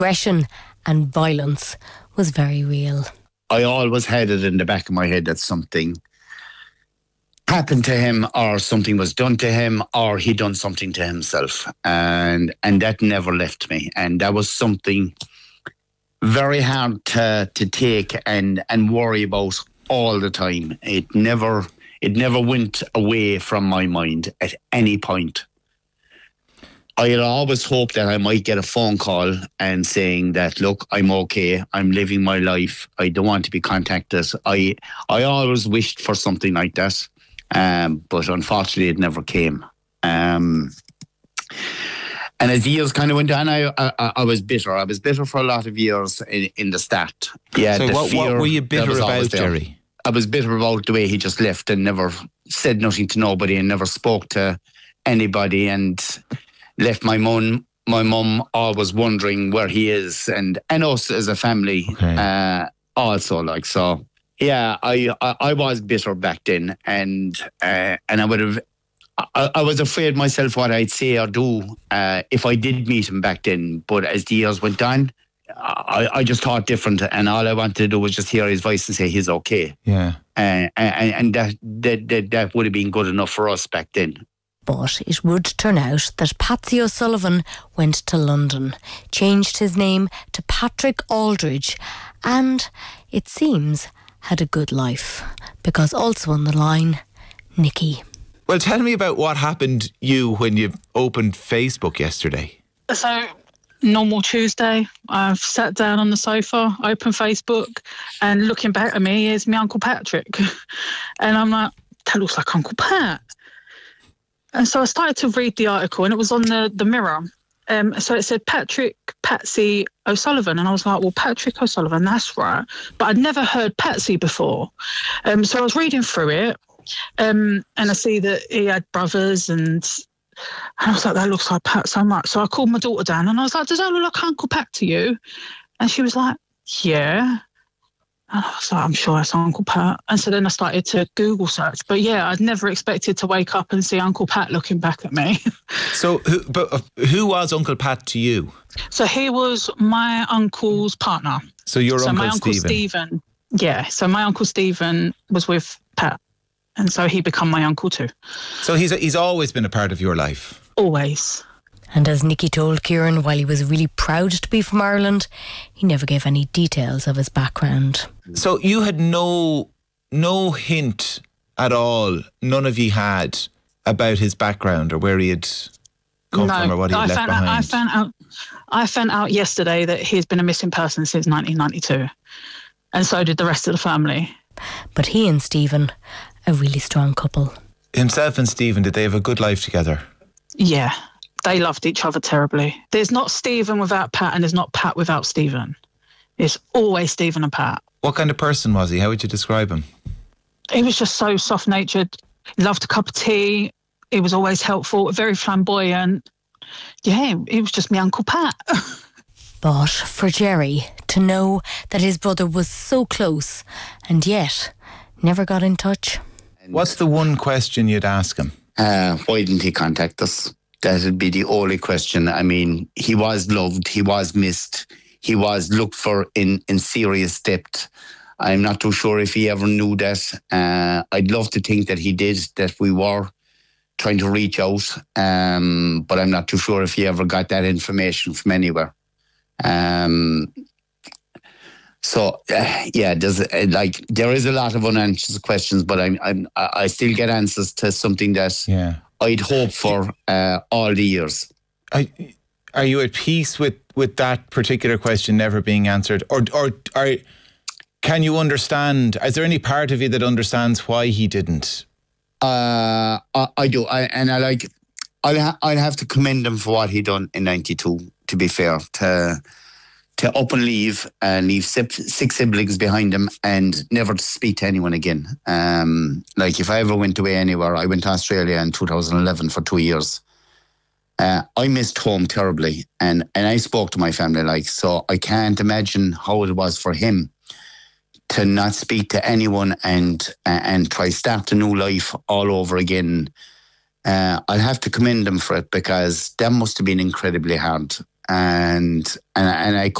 Aggression and violence was very real. I always had it in the back of my head that something happened to him, or something was done to him, or he done something to himself, and that never left me. And that was something very hard to take and worry about all the time. It never went away from my mind at any point. I had always hoped that I might get a phone call and saying that, look, I'm okay, I'm living my life, I don't want to be contacted. I always wished for something like that, but unfortunately it never came. And as the years kind of went on, I was bitter. I was bitter for a lot of years in the start. Yeah. So what were you bitter about, Jerry? I was bitter about the way he just left and never said nothing to nobody and never spoke to anybody, and left my mum always wondering where he is, and us as a family, also, like, so. Yeah, I was bitter back then, and I was afraid myself what I'd say or do if I did meet him back then. But as the years went on, I just thought different, and all I wanted to do was just hear his voice and say he's okay. Yeah, and that would have been good enough for us back then. But it would turn out that Patsy O'Sullivan went to London, changed his name to Patrick Aldridge, and, it seems, had a good life. Because also on the line, Nicky. Well, tell me about what happened you when you opened Facebook yesterday. So, normal Tuesday, I've sat down on the sofa, opened Facebook, and looking back at me is my Uncle Patrick. And I'm like, that looks like Uncle Pat. And so I started to read the article, and it was on the Mirror. So it said Patsy O'Sullivan. And I was like, well, Patrick O'Sullivan, that's right. But I'd never heard Patsy before. So I was reading through it, and I see that he had brothers, and I was like, that looks like Pat so much. So I called my daughter down, and I was like, does that look like Uncle Pat to you? And she was like, yeah. And I was like, I'm sure it's Uncle Pat. And so then I started to Google search. But yeah, I'd never expected to wake up and see Uncle Pat looking back at me. So who was Uncle Pat to you? So he was my uncle's partner. So your so Uncle my Uncle Stephen. Stephen. Yeah, so my Uncle Stephen was with Pat. And so he became my uncle too. So he's always been a part of your life? Always. And as Nicky told Kieran, while he was really proud to be from Ireland, he never gave any details of his background. So you had no hint at all, none of you had, about his background or where he had come from or what he had left behind? I found out yesterday that he's been a missing person since 1992. And so did the rest of the family. But he and Stephen, a really strong couple. Himself and Stephen, did they have a good life together? Yeah. They loved each other terribly. There's not Stephen without Pat, and there's not Pat without Stephen. It's always Stephen and Pat. What kind of person was he? How would you describe him? He was just so soft-natured. He loved a cup of tea. He was always helpful, very flamboyant. Yeah, he was just my Uncle Pat. But for Jerry to know that his brother was so close and yet never got in touch. What's the one question you'd ask him? Why didn't he contact us? That would be the only question. I mean, he was loved, he was missed, he was looked for in serious depth. I'm not too sure if he ever knew that. I'd love to think that he did, that we were trying to reach out, but I'm not too sure if he ever got that information from anywhere. There is a lot of unanswered questions, but I still get answers to something that I'd hope for all the years. Are you at peace with that particular question never being answered, or can you understand? Is there any part of you that understands why he didn't? I do, I'll have to commend him for what he done in '92. To be fair, to up and leave six siblings behind him and never to speak to anyone again. If I ever went away anywhere, I went to Australia in 2011 for 2 years. I missed home terribly, and I spoke to my family, so I can't imagine how it was for him to not speak to anyone and try start a new life all over again. I'll have to commend him for it, because that must have been incredibly hard. and I